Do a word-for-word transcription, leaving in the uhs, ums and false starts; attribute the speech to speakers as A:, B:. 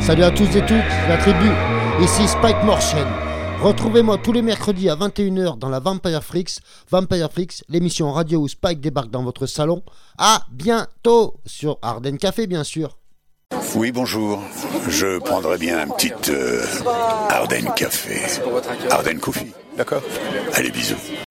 A: Salut à tous et toutes, la tribu, ici Spike Morchen. Retrouvez-moi tous les mercredis à vingt et une heures dans la Vampire Freaks. Vampire Freaks, l'émission radio où Spike débarque dans votre salon. À bientôt sur Arden Café, bien sûr.
B: Oui, bonjour. Je prendrais bien un petit euh, Arden Café. Arden Coffee, d'accord ? Allez, bisous.